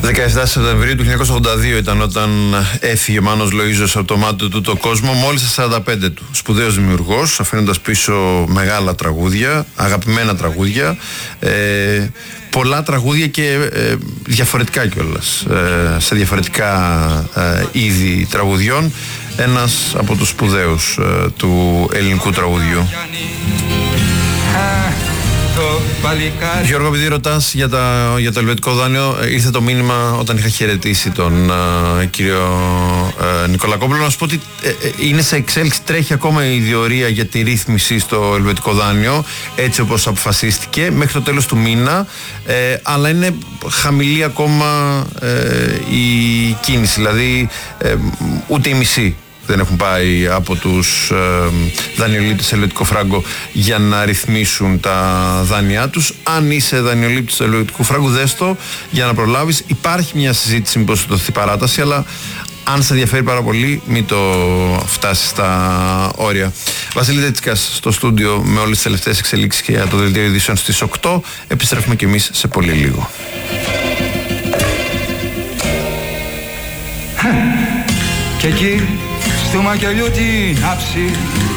17 Σεπτεμβρίου του 1982 ήταν όταν έφυγε ο Μάνος Λοΐζος από το μάτι του το κόσμο, μόλις στα 45 του. Σπουδαίος δημιουργός, αφήνοντας πίσω μεγάλα τραγούδια, αγαπημένα τραγούδια, πολλά τραγούδια και διαφορετικά κιόλας, σε διαφορετικά είδη τραγουδιών. Ένας από τους σπουδαίους του ελληνικού τραγουδιού. Γιώργο, επειδή ρωτάς για το ελβετικό δάνειο, ήρθε το μήνυμα όταν είχα χαιρετήσει τον κύριο Νικολακόπουλο. Να σου πω ότι είναι σε εξέλιξη, τρέχει ακόμα η διορία για τη ρύθμιση στο ελβετικό δάνειο, έτσι όπως αποφασίστηκε, μέχρι το τέλος του μήνα, αλλά είναι χαμηλή ακόμα η κίνηση, δηλαδή ούτε η μισή δεν έχουν πάει από τους δανειολήπτες σε ελβετικό φράγκο για να ρυθμίσουν τα δάνειά τους. Αν είσαι δανειολήπτης του ελβετικού φράγκου, δες το για να προλάβεις. Υπάρχει μια συζήτηση μήπως θα δοθεί παράταση, αλλά αν σε ενδιαφέρει πάρα πολύ, μην το φτάσει στα όρια. Βασίλη Τετσικάς στο στούντιο με όλες τις τελευταίες εξελίξεις και για το δελτίο ειδήσεων στις 8. Επιστρέφουμε κι εμείς σε πολύ λίγο. Και εκεί του μακελιού την άψη